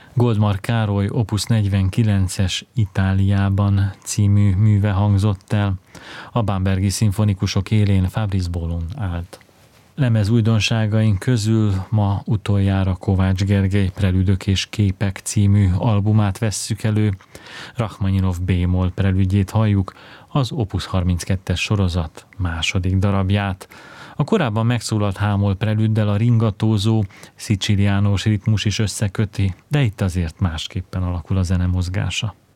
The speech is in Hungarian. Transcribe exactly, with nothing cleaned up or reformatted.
Goldmar Károly opus negyvenkilences Itáliában című műve hangzott el. A bambergi szimfonikusok élén Fabrice Bolon állt. Lemez újdonságaink közül ma utoljára Kovács Gergely Prelüdök és képek című albumát vesszük elő. Rachmaninov B-moll prelüdjét halljuk, az opus harminckettes sorozat második darabját. A korábban megszólalt H-moll prelüddel a ringatózó, sziciliánós ritmus is összeköti, de itt azért másképpen alakul a zene mozgása.